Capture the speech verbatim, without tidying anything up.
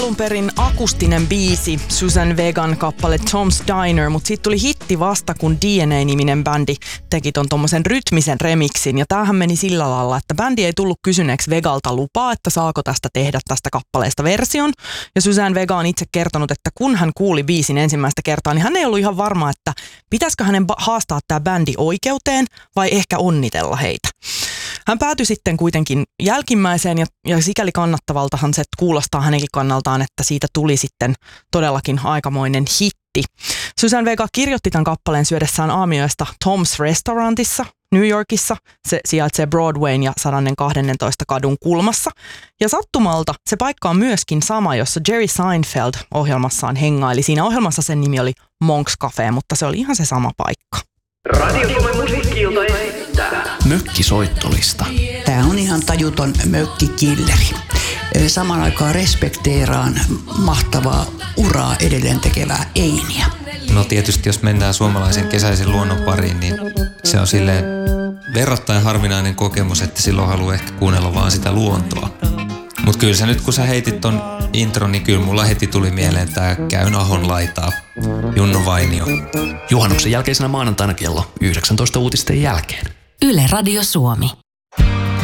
Alun perin akustinen biisi, Suzanne Vegan kappale Tom's Diner, mutta siitä tuli hitti vasta, kun D N A-niminen bändi teki ton tommosen rytmisen remixin. Ja tämähän meni sillä lailla, että bändi ei tullut kysyneeksi Vegalta lupaa, että saako tästä tehdä tästä kappaleesta version. Ja Suzanne Vega on itse kertonut, että kun hän kuuli biisin ensimmäistä kertaa, niin hän ei ollut ihan varma, että pitäisikö hänen haastaa tämä bändi oikeuteen vai ehkä onnitella heitä. Hän päätyi sitten kuitenkin jälkimmäiseen ja, ja sikäli kannattavaltahan se kuulostaa hänenkin kannaltaan, että siitä tuli sitten todellakin aikamoinen hitti. Suzanne Vega kirjoitti tämän kappaleen syödessään aamiaista Tom's Restaurantissa New Yorkissa. Se sijaitsee Broadwayn ja sata kaksitoista kadun kulmassa. Ja sattumalta se paikka on myöskin sama, jossa Jerry Seinfeld ohjelmassaan hengaili. Siinä ohjelmassa sen nimi oli Monk's Cafe, mutta se oli ihan se sama paikka. Radio Suomen musiikki-ilta esittää Mökkisoittolista. Tää on ihan tajuton mökkikilleri. Samaan aikaan respekteeraan mahtavaa uraa edelleen tekevää Einiä. No tietysti jos mennään suomalaisen kesäisen luonnon pariin, niin se on silleen verrattain harvinainen kokemus, että silloin haluaa ehkä kuunnella vaan sitä luontoa. Mut kyllä sä nyt kun sä heitit ton intron, niin kyllä mulla heti tuli mieleen tää Käyn Ahon laitaa, Junno Vainio. Juhannuksen jälkeisenä maanantaina kello yhdeksäntoista uutisten jälkeen. Yle Radio Suomi.